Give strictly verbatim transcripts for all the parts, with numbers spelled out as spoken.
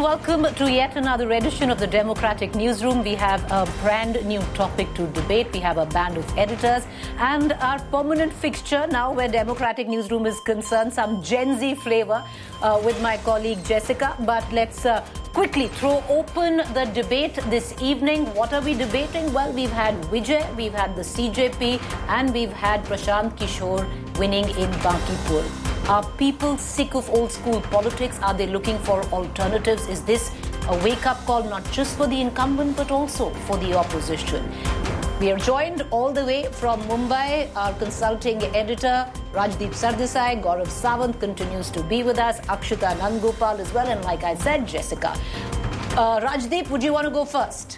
welcome to yet another edition of the Democratic Newsroom. We have a brand new topic to debate. We have a band of editors and our permanent fixture now where Democratic Newsroom is concerned, some Gen Z flavor uh, with my colleague Jessica. But let's uh, quickly throw open the debate this evening. What are we debating? Well, we've had Vijay, we've had the C J P, and we've had Prashant Kishore winning in Bankipur. Are people sick of old school politics? Are they looking for alternatives? Is this a wake-up call not just for the incumbent but also for the opposition? We are joined all the way from Mumbai. Our consulting editor Rajdeep Sardesai, Gaurav Sawant continues to be with us, Akshita Nandgopal as well, and like I said, Jessica. Uh, Rajdeep, would you want to go first?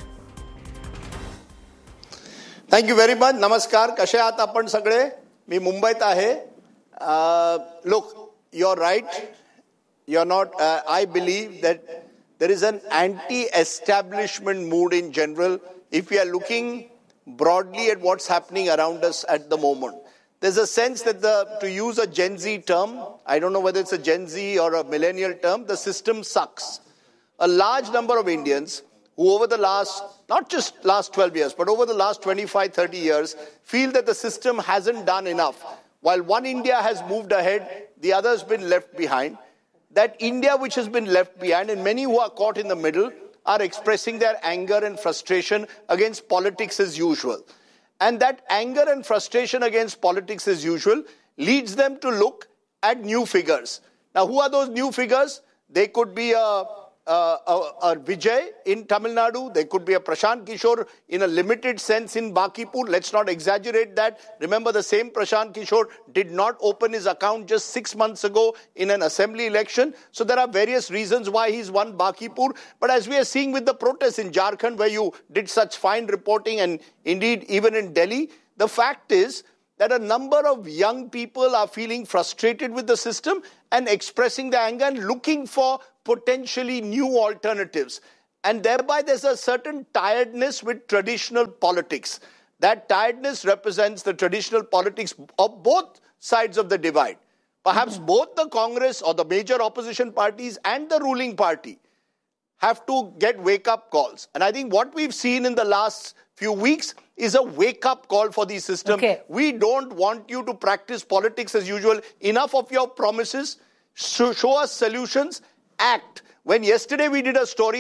Thank you very much. Namaskar. कसे आहात आपण सगळे? मी मुंबईत आहे. Uh, look, you're right. You're not. Uh, I believe that there is an anti-establishment mood in general. If we are looking broadly at what's happening around us at the moment, there's a sense that the, to use a Gen Z term, I don't know whether it's a Gen Z or a millennial term, the system sucks. A large number of Indians who over the last, not just last twelve years, but over the last twenty-five, thirty years, feel that the system hasn't done enough. While one India has moved ahead, the other has been left behind. That India which has been left behind, and many who are caught in the middle, are expressing their anger and frustration against politics as usual. And that anger and frustration against politics as usual leads them to look at new figures. Now, who are those new figures? They could be a, a, a, a Vijay in Tamil Nadu. They could be a Prashant Kishore in a limited sense in Bankipur. Let's not exaggerate that. Remember, the same Prashant Kishore did not open his account just six months ago in an assembly election. So there are various reasons why he's won Bankipur. But as we are seeing with the protests in Jharkhand, where you did such fine reporting, and indeed even in Delhi, the fact is that a number of young people are feeling frustrated with the system and expressing their anger and looking for potentially new alternatives. And thereby there's a certain tiredness with traditional politics. That tiredness represents the traditional politics of both sides of the divide. Perhaps mm-hmm. both the Congress or the major opposition parties and the ruling party have to get wake-up calls. And I think what we've seen in the last few weeks is a wake-up call for the system. Okay. We don't want you to practice politics as usual. Enough of your promises. Show, show us solutions. Act. When yesterday we did a story